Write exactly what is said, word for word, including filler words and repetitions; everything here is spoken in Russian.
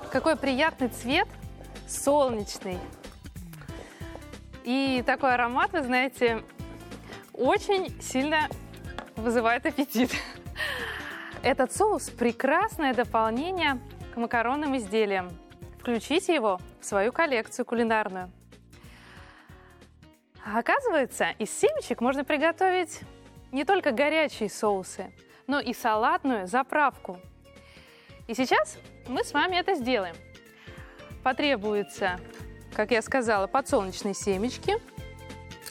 Какой приятный цвет, солнечный. И такой аромат, вы знаете, очень сильно вызывает аппетит. Этот соус – прекрасное дополнение к макаронным изделиям. Включите его в свою коллекцию кулинарную. А оказывается, из семечек можно приготовить не только горячие соусы, но и салатную заправку. И сейчас мы с вами это сделаем. Потребуется, как я сказала, подсолнечные семечки,